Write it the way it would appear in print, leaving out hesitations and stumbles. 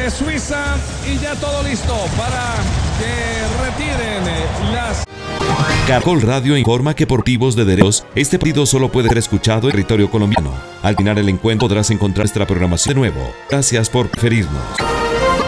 de Suiza y ya todo listo para que retiren las... Caracol Radio informa que por motivos de derechos, este partido solo puede ser escuchado en territorio colombiano. Al final el encuentro podrás encontrar nuestra programación de nuevo. Gracias por preferirnos.